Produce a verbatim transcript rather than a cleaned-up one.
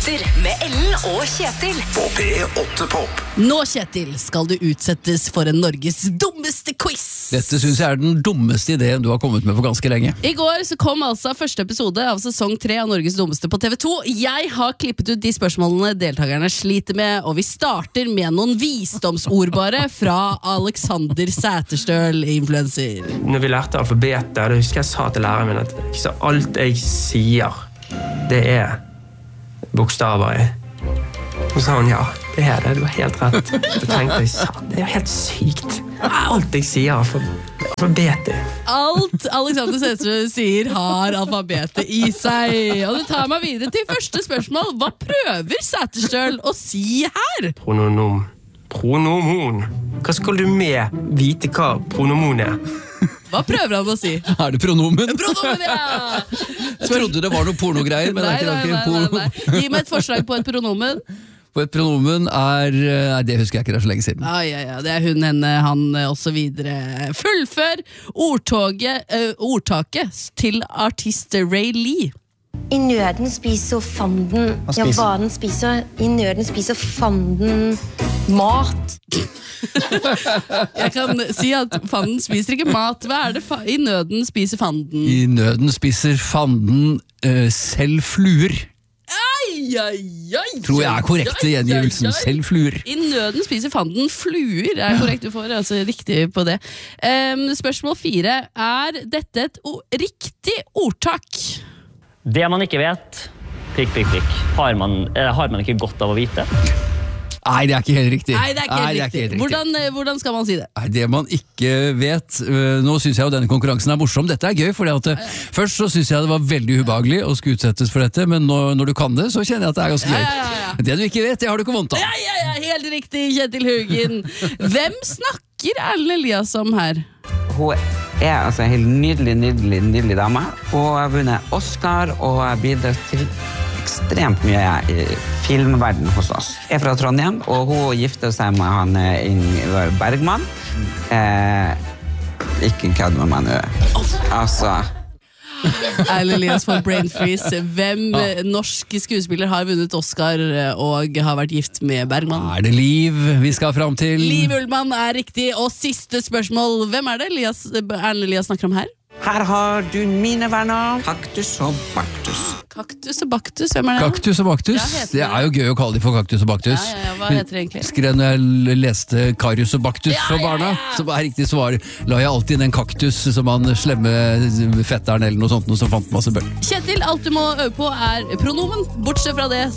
Nyheter med Ellen og Kjetil På P åtte Pop. Nå, Kjetil, skal du utsettes for en Norges dummeste quiz. Dette synes jeg er den dummeste ideen du har kommet med for ganske lenge. I går så kom altså første episode av sesong tre av Norges dummeste på T V to. Jeg har klippet ut de spørsmålene deltakerne sliter med, og vi starter med noen visdomsordbare fra Alexander Sæterstøl, influencer. Når vi lærte alfabetet, da husker jeg sa til læreren min at ikke så alt jeg sier, det er bokstaver i. Og så sa han, ja, det er det, du har helt rett. Så tenkte jeg, det er jo helt sykt. Alt jeg sier er alfabetet. Alt Alexander Sæterstøl sier har alfabetet i seg. Og det tar meg videre til første spørsmål. Hva prøver Sæterstøl å si her? Prononom. Pronomon. Hva skal du med vite hva pronomon er? Hva prøver han å si? Er det pronomen? Pronomen, ja! Jeg trodde det var noe pornogreier, men Nei, det er nei, ikke nei, noe nei, nei. Gi meg et forslag på et pronomen. På et pronomen er... Nei, det husker jeg ikke, det er så lenge siden. Ja, ja, ja, det er hun, henne, han og så videre. Fullfør ordtoget, uh, ordtaket til artist Ray Lee. I nøden spiser fanden. Ja, hva den spiser. I nøden spiser fanden mat. Jeg kan si at fanden spiser ikke mat. Hva er det fa- i nøden spiser fanden? I nøden spiser fanden uh, selv fluer. Ai, ai, ai, Tror jeg er korrekt i gjengivelsen. ai, ai. Selv fluer. I nøden spiser fanden fluer. Er korrekt, du får altså riktig på det. Um, spørsmål fire. Er dette et o- riktig ordtak? Det man ikke vet, prikk, prikk, prikk, har man, eh, har man ikke godt av å vite. Nei, det er ikke helt riktig. Nei, det er ikke helt Nei, det er riktig. helt riktig. Hvordan, eh, hvordan skal man si det? Nei, det man ikke vet øh, Nå synes jeg jo denne konkurransen er morsom. Dette er gøy, fordi at øh, først så synes jeg det var veldig ubehagelig å skulle utsettes for dette, men nå, når du kan det, så kjenner jeg at det er ganske gøy. Ja, ja, ja, ja. Det du ikke vet, det har du ikke vondt av. Ja, ja, ja, helt riktig, Kjetil Haugen. Hvem snakker Erlend Elias om her? Hun er altså en helt nydelig, nydelig, nydelig dame. Hun har vunnet Oscar og har bidratt til ekstremt mye i filmverden hos oss. Jeg er fra Trondheim, og hun gifter seg med han Ingvar Bergman. Eh, ikke kødd med meg nå. Altså... Erlend Elias får brain freeze. Hvem eh, norsk skuespiller har vunnet Oscar eh, og har vært gift med Bergman? Er det Liv vi skal fram til? Liv Ullmann er riktig, og siste spørsmål. Hvem er det Elias, Erlend Elias snakker om her? Her har du mine venner, Kaktus og Baktus. Kaktus og Baktus, hvem er det? Kaktus og Baktus. Ja, heter det det. er jo gøy å kalle de for Kaktus og Baktus. Ja, ja, ja, hva heter det egentlig? Skrev når jeg leste Karius og Baktus Ja, for ja, barna, ja. så var riktig svar. La jeg alltid inn en kaktus som han slemme fetteren eller noe sånt, noe som fant masse bøll. Kjetil, alt du må øve på er pronomen. Bortsett fra det